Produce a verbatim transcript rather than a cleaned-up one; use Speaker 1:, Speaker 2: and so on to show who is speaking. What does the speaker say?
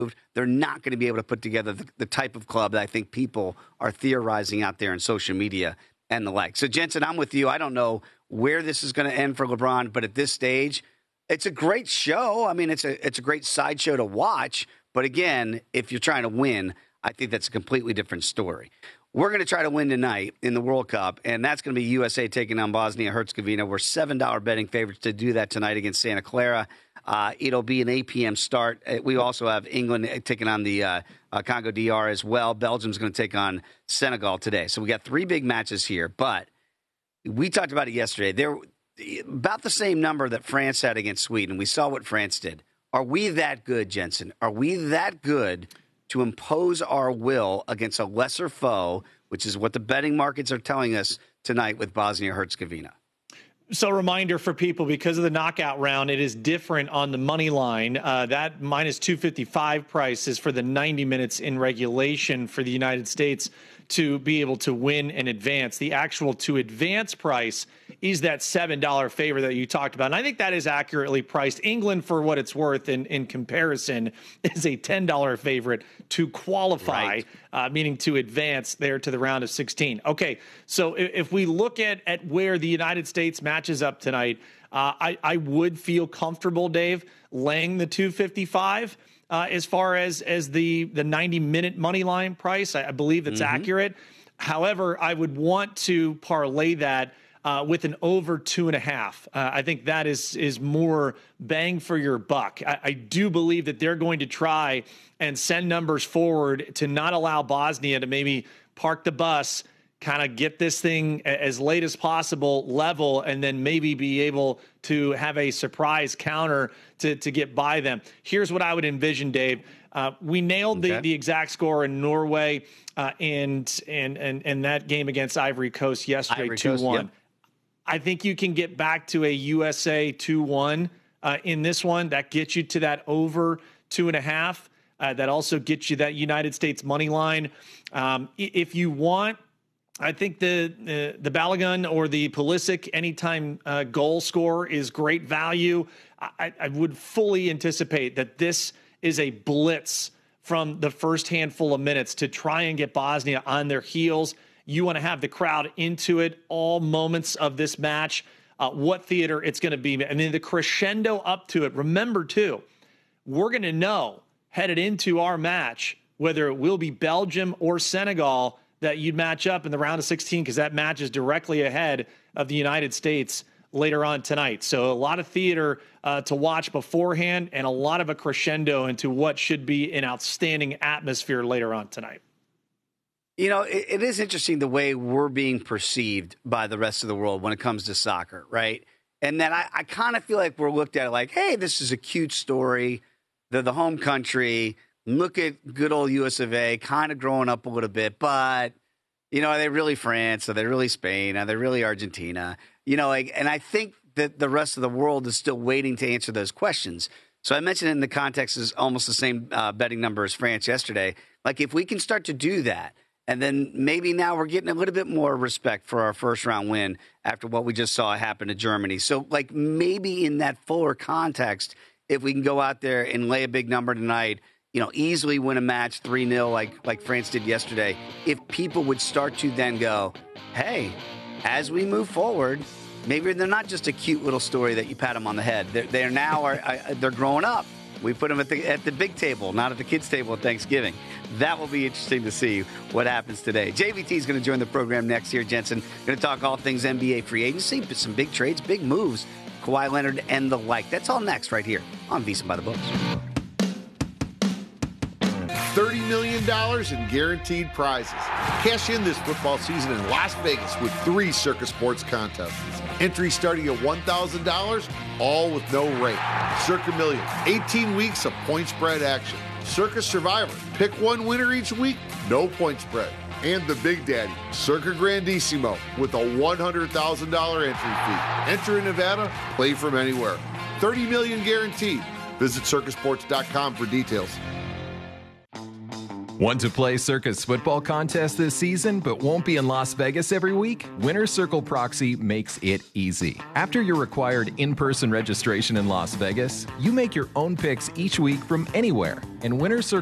Speaker 1: they're not going to be able to put together the, the type of club that I think people are theorizing out there in social media and the like. So, Jensen, I'm with you. I don't know where this is going to end for LeBron, but at this stage, it's a great show. I mean, it's a it's a great sideshow to watch. But again, if you're trying to win, I think that's a completely different story. We're going to try to win tonight in the World Cup, and that's going to be U S A taking on Bosnia-Herzegovina. We're seven dollars betting favorites to do that tonight against Santa Clara. Uh, it'll be an eight p.m. start. We also have England taking on the uh, uh, Congo D R as well. Belgium's going to take on Senegal today. So we got three big matches here, but we talked about it yesterday. They're about the same number that France had against Sweden. We saw what France did. Are we that good, Jensen? Are we that good to impose our will against a lesser foe, which is what the betting markets are telling us tonight with Bosnia-Herzegovina?
Speaker 2: So a reminder for people, because of the knockout round, it is different on the money line. Uh, that minus two fifty-five price is for the ninety minutes in regulation for the United States to be able to win and advance. The actual to advance price is that seven dollars favor that you talked about. And I think that is accurately priced. England, for what it's worth in, in comparison, is a ten dollars favorite to qualify, right. uh, meaning to advance there to the round of sixteen. Okay, so if, if we look at, at where the United States matches up tonight, uh, I, I would feel comfortable, Dave, laying the two fifty-five. Uh, as far as as the the ninety minute money line price, I, I believe it's mm-hmm. accurate. However, I would want to parlay that uh, with an over two and a half. Uh, I think that is is more bang for your buck. I, I do believe that they're going to try and send numbers forward to not allow Bosnia to maybe park the bus, kind of get this thing as late as possible level, and then maybe be able to have a surprise counter to, to get by them. Here's what I would envision, Dave. Uh, we nailed okay. the, the exact score in Norway uh, and, and and and that game against Ivory Coast yesterday, two one. Yep. I think you can get back to a U S A two one uh, in this one. That gets you to that over two and a half. Uh, that also gets you that United States money line. Um, if you want, I think the uh, the Balogun or the Pulisic anytime uh, goal score is great value. I, I would fully anticipate that this is a blitz from the first handful of minutes to try and get Bosnia on their heels. You want to have the crowd into it all moments of this match. Uh, what theater it's going to be. I mean, the crescendo up to it. Remember, too, we're going to know headed into our match whether it will be Belgium or Senegal that you'd match up in the round of sixteen, because that match is directly ahead of the United States later on tonight. So a lot of theater uh, to watch beforehand and a lot of a crescendo into what should be an outstanding atmosphere later on tonight.
Speaker 1: You know, it, it is interesting the way we're being perceived by the rest of the world when it comes to soccer, right? And then I, I kind of feel like we're looked at like, hey, this is a cute story. They're the home country. Look at good old U S of A, kind of growing up a little bit, but, you know, are they really France? Are they really Spain? Are they really Argentina? You know, like, and I think that the rest of the world is still waiting to answer those questions. So I mentioned it in the context is almost the same uh, betting number as France yesterday. Like, if we can start to do that, and then maybe now we're getting a little bit more respect for our first round win after what we just saw happen to Germany. So, like, maybe in that fuller context, if we can go out there and lay a big number tonight, you know, easily win a match three nil like like France did yesterday, if people would start to then go, hey, as we move forward, maybe they're not just a cute little story that you pat them on the head. They're, they're now are they're growing up. We put them at the at the big table, not at the kids' table at Thanksgiving. That will be interesting to see what happens today. J V T is going to join the program next here, Jensen. Going to talk all things N B A free agency, but some big trades, big moves, Kawhi Leonard and the like. That's all next right here on VSiN by the Books.
Speaker 3: thirty million dollars in guaranteed prizes. Cash in this football season in Las Vegas with three Circus Sports contests. Entry starting at one thousand dollars, all with no rate. Circa Million, eighteen weeks of point spread action. Circus Survivor, pick one winner each week, no point spread. And the Big Daddy, Circa Grandissimo, with a one hundred thousand dollars entry fee. Enter in Nevada, play from anywhere. thirty million dollars guaranteed. Visit circus sports dot com for details.
Speaker 4: Want to play Circus football contest this season but won't be in Las Vegas every week? Winner Circle Proxy makes it easy. After your required in-person registration in Las Vegas, you make your own picks each week from anywhere, and Winner Circle